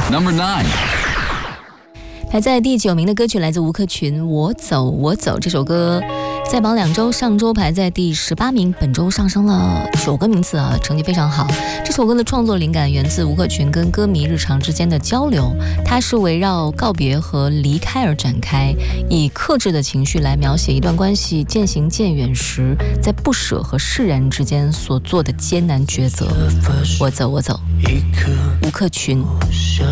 Number 9. 排在第9名的歌曲来自吴克群，《我走我走》这首歌在榜2周，上周排在第18名，本周上升了9个名次啊，成绩非常好。这首歌的创作灵感源自吴克群跟歌迷日常之间的交流，它是围绕告别和离开而展开，以克制的情绪来描写一段关系渐行渐远时，在不舍和释然之间所做的艰难抉择。我走我走，吴克群。